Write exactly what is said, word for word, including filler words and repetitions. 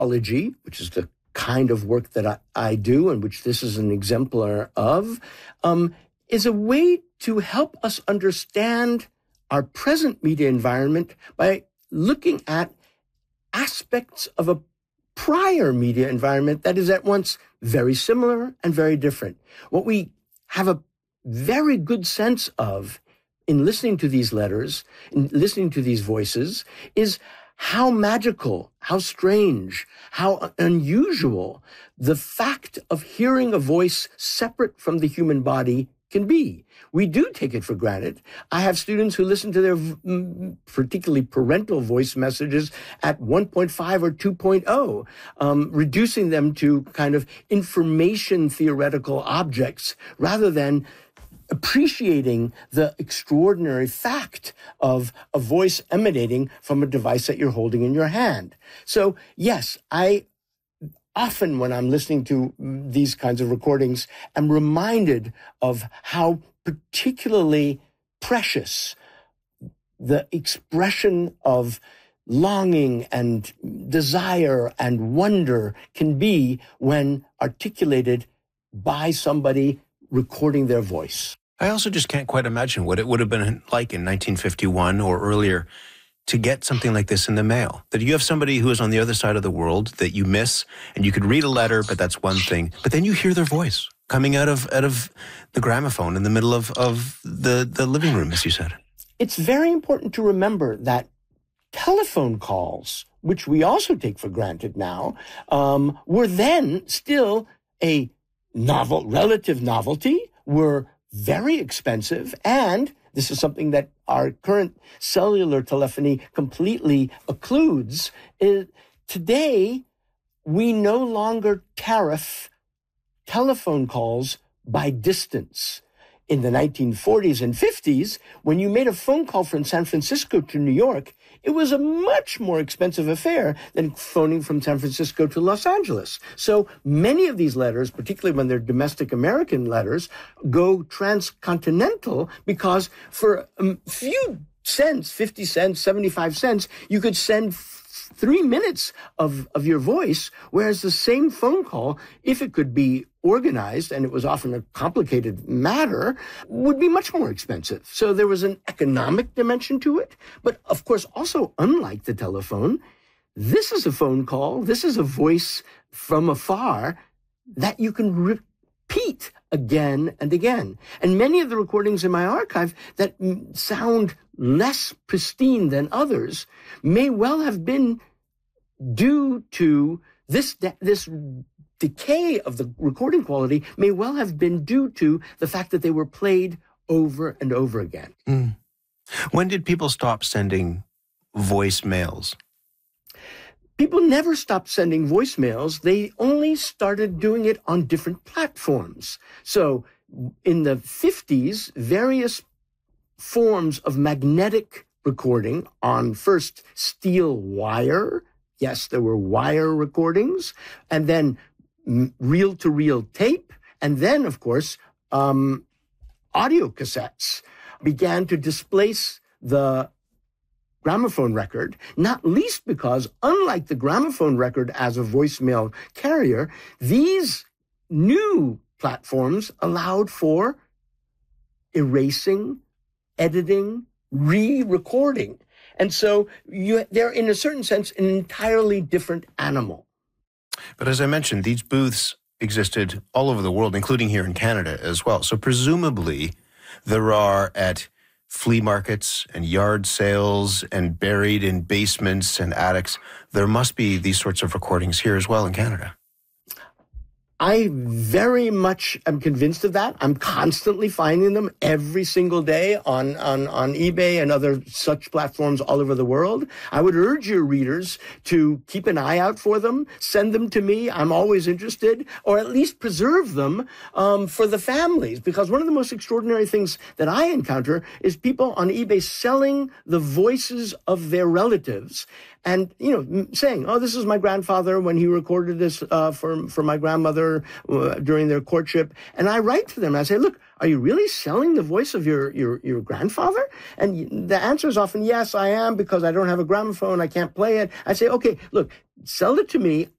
ology, which is the kind of work that I, I do and which this is an exemplar of, um, is a way to help us understand our present media environment by looking at aspects of a prior media environment that is at once very similar and very different. What we have a very good sense of in listening to these letters, in listening to these voices, is how magical, how strange, how unusual the fact of hearing a voice separate from the human body can be. We do take it for granted. I have students who listen to their mm, particularly parental voice messages at one point five or two point oh, um, reducing them to kind of information theoretical objects rather than appreciating the extraordinary fact of a voice emanating from a device that you're holding in your hand. So yes, I often when I'm listening to these kinds of recordings, I'm reminded of how particularly precious the expression of longing and desire and wonder can be when articulated by somebody recording their voice. I also just can't quite imagine what it would have been like in nineteen fifty-one or earlier to get something like this in the mail. That you have somebody who is on the other side of the world that you miss, and you could read a letter, but that's one thing. But then you hear their voice coming out of out of the gramophone in the middle of, of the, the living room, as you said. It's very important to remember that telephone calls, which we also take for granted now, um, were then still a novel, relative novelty, were very expensive, and this is something that our current cellular telephony completely occludes. Is today, we no longer tariff telephone calls by distance. In the nineteen forties and fifties, when you made a phone call from San Francisco to New York, it was a much more expensive affair than phoning from San Francisco to Los Angeles. So many of these letters, particularly when they're domestic American letters, go transcontinental because for a few cents, fifty cents, seventy-five cents, you could send three minutes of, of your voice, whereas the same phone call, if it could be organized, and it was often a complicated matter, would be much more expensive. So there was an economic dimension to it. But of course, also unlike the telephone, this is a phone call, this is a voice from afar that you can repeat again and again. And many of the recordings in my archive that sound less pristine than others may well have been due to this, this decay of the recording quality may well have been due to the fact that they were played over and over again. Mm. When did people stop sending voicemails? People never stopped sending voicemails. They only started doing it on different platforms. So in the fifties, various forms of magnetic recording on first steel wire. Yes, there were wire recordings, and then reel-to-reel tape, and then, of course, um, audio cassettes began to displace the gramophone record, not least because, unlike the gramophone record as a voicemail carrier, these new platforms allowed for erasing, editing, re-recording. And so you, they're, in a certain sense, an entirely different animal. But as I mentioned, these booths existed all over the world, including here in Canada as well. So presumably there are at flea markets and yard sales and buried in basements and attics, there must be these sorts of recordings here as well in Canada. I very much am convinced of that. I'm constantly finding them every single day on, on, on eBay and other such platforms all over the world. I would urge your readers to keep an eye out for them, send them to me. I'm always interested, or at least preserve them um, for the families. Because one of the most extraordinary things that I encounter is people on eBay selling the voices of their relatives. And, you know, saying, oh, this is my grandfather when he recorded this uh, for, for my grandmother uh, during their courtship. And I write to them and I say, look, are you really selling the voice of your, your, your grandfather? And the answer is often, yes, I am, because I don't have a gramophone. I can't play it. I say, okay, look, sell it to me.